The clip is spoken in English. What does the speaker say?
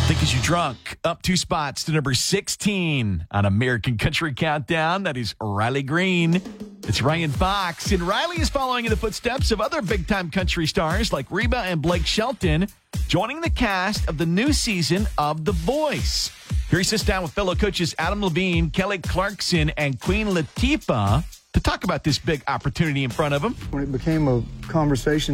Think as you drunk, up 2 spots to number 16 on American Country Countdown. That is Riley Green. It's Ryan Fox, and Riley is following in the footsteps of other big-time country stars like Reba and Blake Shelton, joining the cast of the new season of The Voice. Here he sits down with fellow coaches Adam Levine, Kelly Clarkson, and Queen Latifah to talk about this big opportunity in front of him. When it became a conversation